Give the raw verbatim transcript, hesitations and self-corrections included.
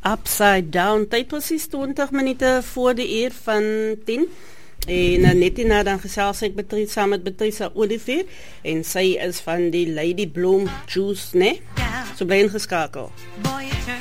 Upside Down. Tyd presies twintig minute voor die uur van tien. En uh, net hierna dan gesels ek Beatrice, saam met Beatrice Olivier. En sy is van die Lady Bloom Juice, né? So bly ingeskakel.